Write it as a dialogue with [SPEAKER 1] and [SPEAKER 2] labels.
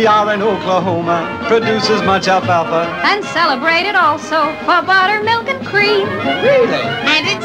[SPEAKER 1] We are in Oklahoma, produces much alfalfa.
[SPEAKER 2] And celebrated also for buttermilk and cream.
[SPEAKER 1] Really?
[SPEAKER 3] And it